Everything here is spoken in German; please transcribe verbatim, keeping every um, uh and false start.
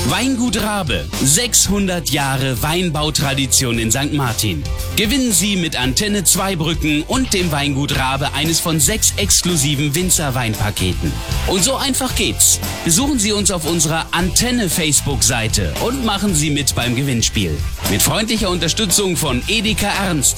Weingut Rabe. sechshundert Jahre Weinbautradition in Sankt Martin. Gewinnen Sie mit Antenne Zweibrücken und dem Weingut Rabe eines von sechs exklusiven Winzerweinpaketen. Und so einfach geht's. Besuchen Sie uns auf unserer Antenne Facebook-Seite und machen Sie mit beim Gewinnspiel. Mit freundlicher Unterstützung von Edeka Ernst.